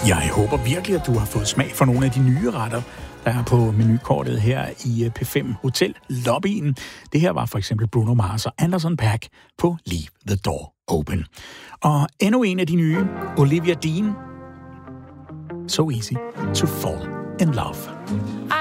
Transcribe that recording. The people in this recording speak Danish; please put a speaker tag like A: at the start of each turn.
A: Jeg håber virkelig, at du har fået smag for nogle af de nye retter, der er på menukortet her i P5 Hotel Lobbyen. Det her var for eksempel Bruno Mars og Anderson .Paak på Leave the Door Open. Og endnu en af de nye, Olivia Dean, So Easy to Fall in Love.